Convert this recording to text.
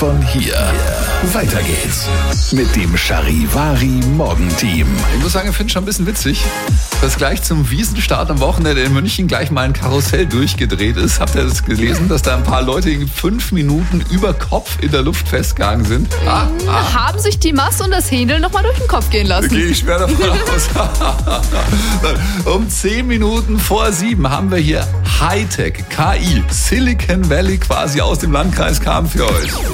Von hier. Weiter geht's mit dem Charivari Morgenteam. Ich muss sagen, ich finde es schon ein bisschen witzig, dass gleich zum Wiesenstart am Wochenende in München gleich mal ein Karussell durchgedreht ist. Habt ihr das gelesen, dass da ein paar Leute in 5 Minuten über Kopf in der Luft festgegangen sind? Haben sich die Masse und das Händel nochmal durch den Kopf gehen lassen. Gehe ich schwer davon aus. Um 10 Minuten vor 7 haben wir hier Hightech, KI, Silicon Valley quasi aus dem Landkreis kam für euch.